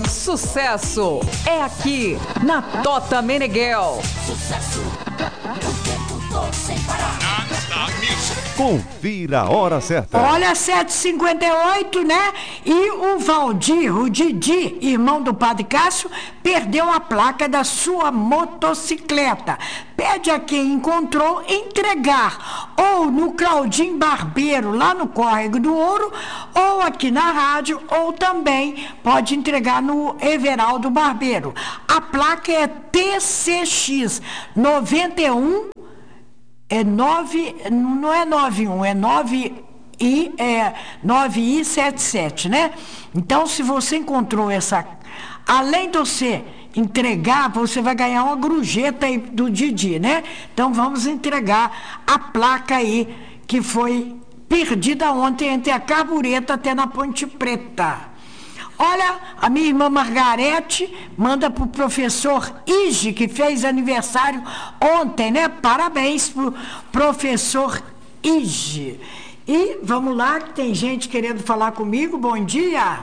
sucesso é aqui na Tota Meneghel. Sucesso, o tempo todo sem parar. Confira a hora certa. Olha, 7h58, né? E o Valdir, o Didi, irmão do Padre Cássio, perdeu a placa da sua motocicleta. Pede a quem encontrou entregar ou no Claudinho Barbeiro, lá no Córrego do Ouro, ou aqui na rádio, ou também pode entregar no Everaldo Barbeiro. A placa é TCX 91. É 9, não é 91, é 9I77, né? Então, se você encontrou essa, além de você entregar, você vai ganhar uma gorjeta aí do Didi, né? Então, vamos entregar a placa aí que foi perdida ontem entre a Carbureta até na Ponte Preta. Olha, a minha irmã Margarete manda pro professor Ige, que fez aniversário ontem, né? Parabéns pro professor Ige. E vamos lá, que tem gente querendo falar comigo. Bom dia.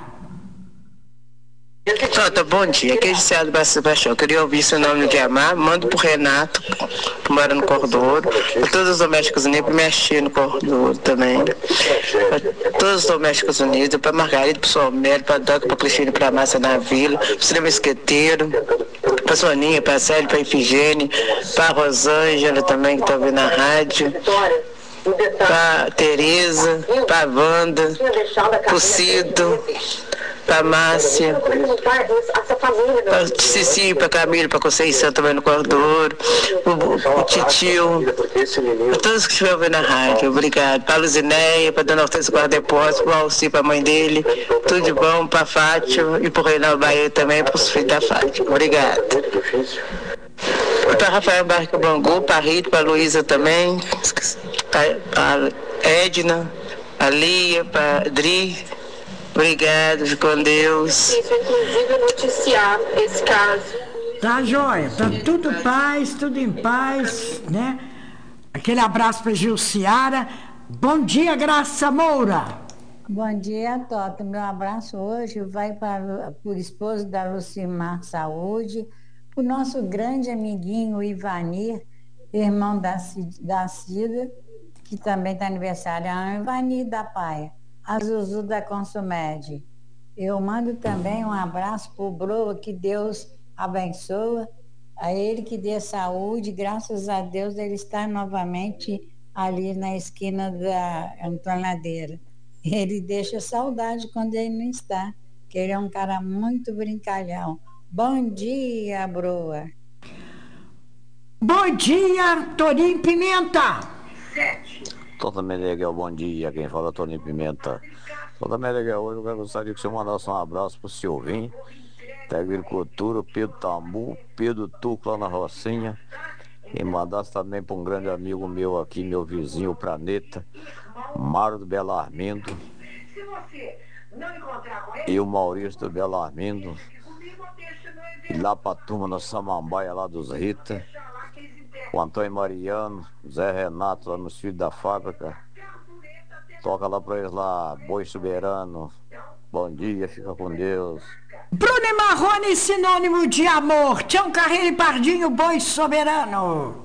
Tota, bom dia. Aqui é Gisele Baixão. Eu queria ouvir seu nome de amar. Mando pro Renato, que mora no Cordouro. Para todos os domésticos unidos, para mexer no Cordouro também. Para todos os domésticos unidos, para Margarida, para o Solmério, para a Doca, para a Cristina, para a Márcia na Vila, para o Cinema Esqueteiro, para a Soninha, para a Célia, para a Ifigênia, para a Rosângela também, que está ouvindo na rádio. Para Tereza, para Wanda, para o Cido, para Márcia, para Cici, para Camila, para Conceição também no Cordouro, o Titio, para todos que estiverem ouvindo na rádio, obrigado. Para a Luzinéia, para a Dona Hortência Guarda-Depósito, para o Alci, para a mãe dele, tudo de bom, para a Fátima e para o Reinaldo Bahia também, para os filhos da Fátima, obrigado. Para Rafael Barca Bangu, para a Rita, para a Luísa também, para a Edna, a Lia, para a Dri, obrigado, fique com Deus. Isso, inclusive, noticiar esse caso. Tá joia, tá tudo paz, tudo em paz, né? Aquele abraço para Gilciara. Bom dia, Graça Moura. Bom dia, Tota. Meu abraço hoje vai para o esposo da Lucimar Saúde, o nosso grande amiguinho Ivanir, irmão da Cida, que também está aniversariando, Ivanir da Paia, a Zuzu da Consumed. Eu mando também um abraço para o Broa, que Deus abençoa, a ele que dê saúde, graças a Deus ele está novamente ali na esquina da Antonadeira. Ele deixa saudade quando ele não está, que ele é um cara muito brincalhão. Bom dia, Broa. Bom dia, Toninho Pimenta. Tota Meneghel, bom dia. Quem fala é Toninho Pimenta. Tota Meneghel, hoje eu gostaria que você mandasse um abraço pro Silvinho, da agricultura, Pedro Tambu, Pedro Tuco lá na Rocinha. E mandasse também para um grande amigo meu aqui, meu vizinho, o Planeta, Mário do Belarmindo. E o Maurício do Belarmindo. E lá pra turma na Samambaia, lá dos Rita. O Antônio Mariano, Zé Renato, lá nos Filhos da Fábrica. Toca lá pra eles lá, Boi Soberano. Bom dia, fica com Deus. Bruno e Marrone, sinônimo de amor. Tião Carreiro e Pardinho, Boi Soberano.